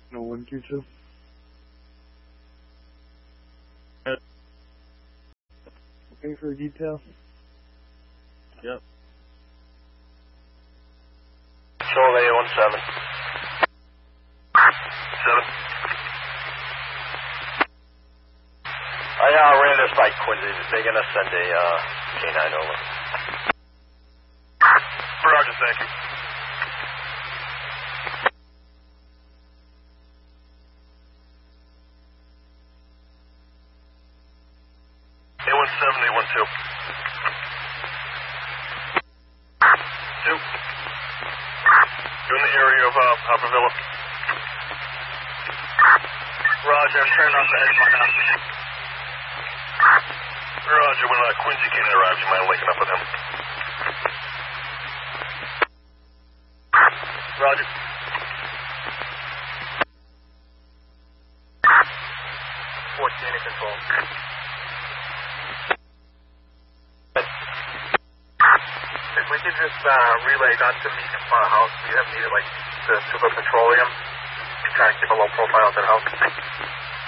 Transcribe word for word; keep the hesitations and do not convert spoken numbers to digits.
No one Q two. Looking for a detail? Yep. Control A one seven. Seven. I uh, ran this by Quincy. They're gonna send a uh, K nine over. Roger, thank you. A one seven, A one two. Two. You're in the area of uh, Upper Villa. Roger, I'm turning off the headphone now. Roger, when uh, Quincy King arrives, you mind linking up with him? Roger. fourteen in control. If we could just uh, relay that to me in front of the house, we have needed like the super petroleum. Trying to keep a low profile at the house.